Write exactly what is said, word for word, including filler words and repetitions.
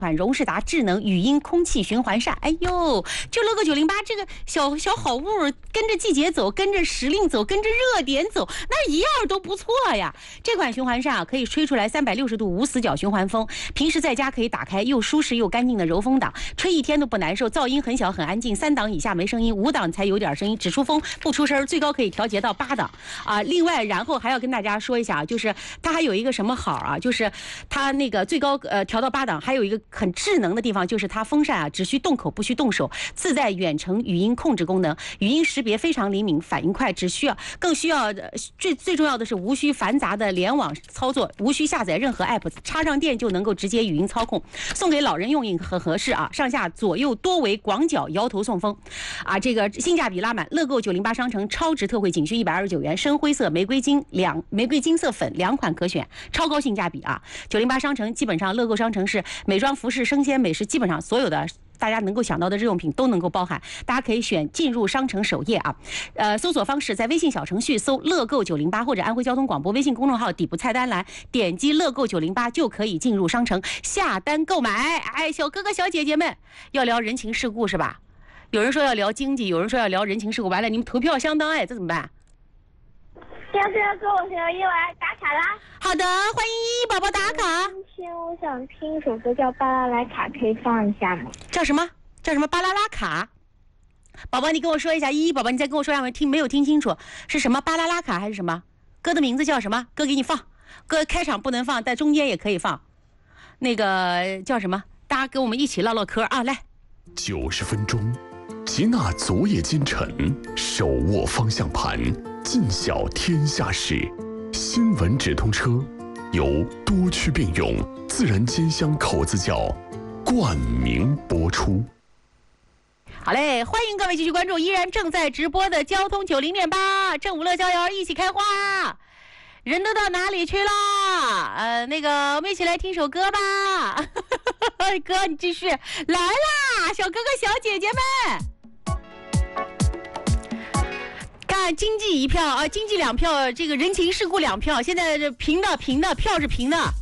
款荣仕达智能语音空气循环扇，哎呦，就乐购九零八这个小小好物，跟着季节走，跟着时令走，跟着热点走，那一样都不错呀。这款循环扇啊，可以吹出来三百六十度无死角循环风，平时在家可以打开又舒适又干净的柔风档，吹一天都不难受，噪音很小很安静，三档以下没声音，五档才有点声音，只出风不出声，最高可以调节到八档啊。另外，然后还要跟大家说一下，就是它还有一个什么好啊，就是它那个最高呃调到八档，还有一个很智能的地方，就是它风扇啊只需动口不需动手，自带远程语音控制功能，语音识别非常灵敏，反应快，只需要更需要最最重要的是无需繁杂的联网操作，无需下载任何 app， 插上电就能够直接语音操控，送给老人用也很合适啊，上下左右多维广角摇头送风啊，这个性价比拉满。乐购九零八商城超值特惠仅需一百二十九元，深灰色、玫瑰金两玫瑰金色粉两款可选，超高性价比啊！九零八商城基本上乐购商城是美妆、服饰、生鲜、美食，基本上所有的大家能够想到的日用品都能够包含，大家可以选进入商城首页啊，呃，搜索方式在微信小程序搜乐购九零八或者安徽交通广播微信公众号底部菜单栏点击乐购九零八就可以进入商城下单购买。哎，小哥哥小姐姐们，要聊人情世故是吧？有人说要聊经济，有人说要聊人情世故，完了你们投票相当，哎，这怎么办？ 要是要跟我小一来打卡啦。 好的，欢迎依依宝宝打卡。 今天我想听一首歌叫《巴啦啦卡》，可以放一下吗？ 叫什么？叫什么？巴啦啦卡。宝宝，你跟我说一下，依依宝宝，你再跟我说一下，我听没有听清楚，是什么巴啦啦卡还是什么？歌的名字叫什么？歌给你放，歌开场不能放，在中间也可以放。那个叫什么？大家跟我们一起唠唠嗑啊！来， 九十分钟，吉娜昨夜今晨，手握方向盘，尽晓天下事。新闻直通车由多区并用自然煎香口子窖冠名播出。 好嘞，欢迎各位继续关注依然正在直播的交通九零点八正午乐逍遥一起开花。人都到哪里去了？呃，那个我们一起来听首歌吧。哥，你继续来啦，小哥哥小姐姐们。看经济一票啊，经济两票，这个人情世故两票，现在这平的平的票是平的。